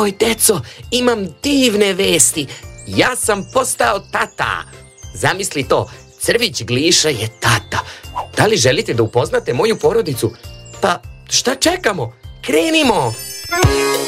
Joj, deco, imam divne vesti. Ja sam postao tata. Zamisli to, Crvić Gliša je tata. Da li želite da upoznate moju porodicu? Pa, šta čekamo? Krenimo!